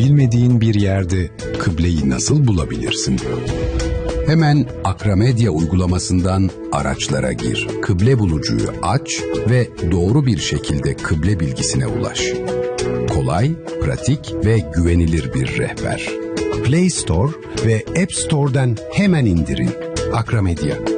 bilmediğin bir yerde kıbleyi nasıl bulabilirsin? Hemen Akramedia uygulamasından araçlara gir. Kıble bulucuyu aç ve doğru bir şekilde kıble bilgisine ulaş. Kolay, pratik ve güvenilir bir rehber. Play Store ve App Store'dan hemen indirin. Akramedia.